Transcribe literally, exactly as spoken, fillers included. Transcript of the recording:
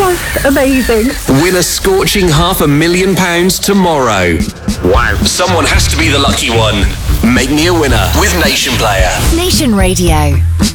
just amazing. Win a scorching half a million pounds tomorrow. Wow. Someone has to be the lucky one. Make me a winner with Nation Player. Nation Radio.